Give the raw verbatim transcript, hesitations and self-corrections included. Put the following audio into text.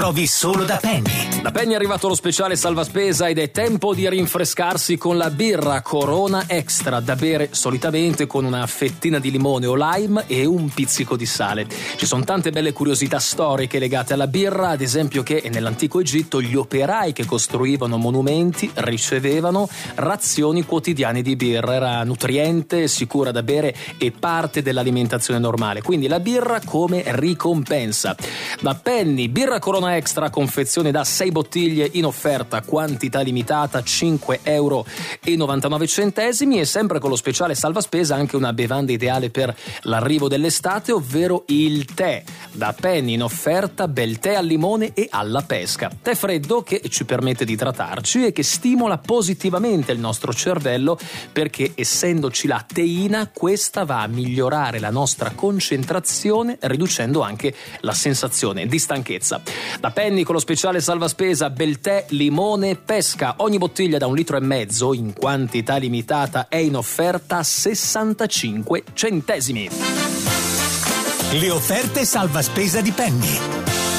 trovi solo da Penny. Da Penny è arrivato lo speciale salva spesa ed è tempo di rinfrescarsi con la birra Corona Extra, da bere solitamente con una fettina di limone o lime e un pizzico di sale. Ci sono tante belle curiosità storiche legate alla birra, ad esempio che nell'antico Egitto gli operai che costruivano monumenti ricevevano razioni quotidiane di birra. Era nutriente, sicura da bere e parte dell'alimentazione normale, quindi la birra come ricompensa. Da Penny, birra Corona Extra, confezione da sei bottiglie in offerta, quantità limitata, cinque euro e novantanove centesimi, e sempre con lo speciale salva spesa anche una bevanda ideale per l'arrivo dell'estate, ovvero il tè. Da Penny in offerta bel tè al limone e alla pesca. Tè freddo che ci permette di idratarci e che stimola positivamente il nostro cervello, perché essendoci la teina, questa va a migliorare la nostra concentrazione, riducendo anche la sensazione di stanchezza. Da Penny con lo speciale salva spesa bel tè, limone, pesca. Ogni bottiglia da un litro e mezzo in quantità limitata è in offerta a sessantacinque centesimi. Le offerte salva spesa di Penny.